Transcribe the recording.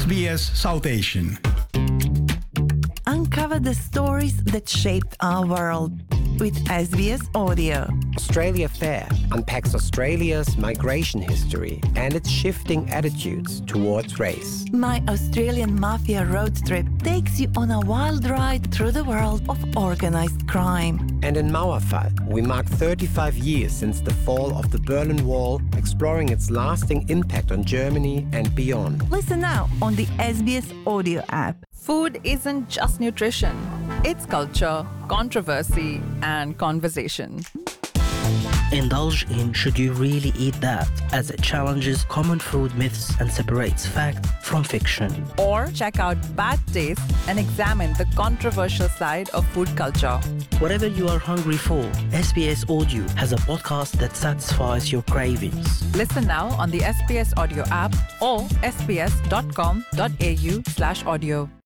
SBS South Asian. Uncover the stories that shaped our world with SBS Audio. Australia Fair unpacks Australia's migration history and its shifting attitudes towards race. My Australian Mafia road trip takes you on a wild ride through the world of organised crime. And in Mauerfall, we mark 35 years since the fall of the Berlin Wall, exploring its lasting impact on Germany and beyond. Listen now on the SBS Audio app. Food isn't just nutrition. It's culture, controversy, and conversation. Indulge in Should You Really Eat That? As it challenges common food myths and separates fact from fiction. Or check out Bad Taste and examine the controversial side of food culture. Whatever you are hungry for, SBS Audio has a podcast that satisfies your cravings. Listen now on the SBS Audio app or sbs.com.au/audio.